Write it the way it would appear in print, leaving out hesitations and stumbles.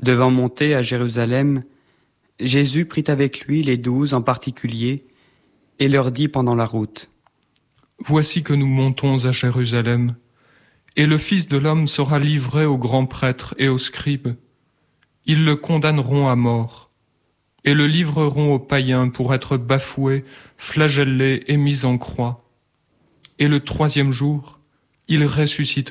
Devant monter à Jérusalem, Jésus prit avec lui les 12 en particulier et leur dit pendant la route : « Voici que nous montons à Jérusalem, et le Fils de l'homme sera livré aux grands prêtres et aux scribes. Ils le condamneront à mort, et le livreront aux païens pour être bafoué, flagellé et mis en croix. Et le 3e jour, il ressuscitera. »